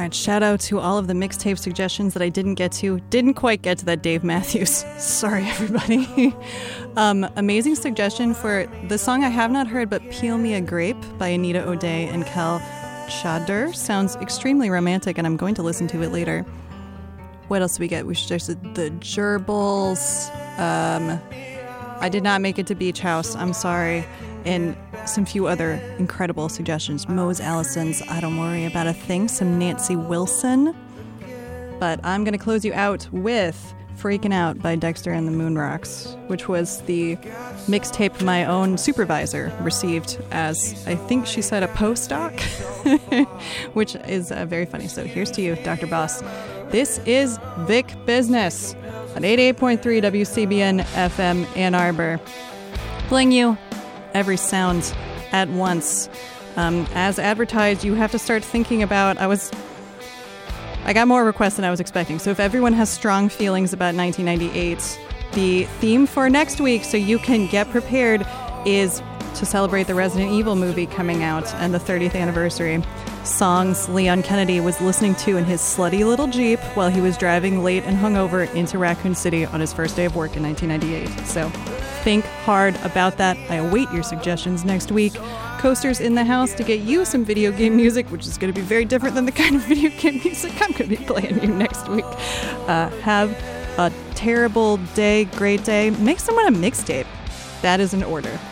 right, shout out to all of the mixtape suggestions that I didn't get to. Didn't quite get to that Dave Matthews. Sorry, everybody. Amazing suggestion for the song I have not heard, but Peel Me a Grape by Anita O'Day and Kel Chader. Sounds extremely romantic, and I'm going to listen to it later. What else do we get? We suggested the Gerbils. I did not make it to Beach House. I'm sorry. And some few other incredible suggestions. Mose Allison's I Don't Worry About a Thing. Some Nancy Wilson. But I'm going to close you out with Freaking Out by Dexter and the Moonrocks, which was the mixtape my own supervisor received as, I think she said, a postdoc, which is very funny. So here's to you, Dr. Boss. This is Vic Business on 88.3 WCBN FM Ann Arbor. Playing you every sound at once. As advertised, you have to start thinking about, I got more requests than I was expecting. So if everyone has strong feelings about 1998, the theme for next week, so you can get prepared, is to celebrate the Resident Evil movie coming out and the 30th anniversary. Songs Leon Kennedy was listening to in his slutty little Jeep while he was driving late and hungover into Raccoon City on his first day of work in 1998. So think hard about that. I await your suggestions next week. Coasters in the house to get you some video game music, which is going to be very different than the kind of video game music I'm going to be playing you next week. Have a terrible day, great day. Make someone a mixtape. That is an order.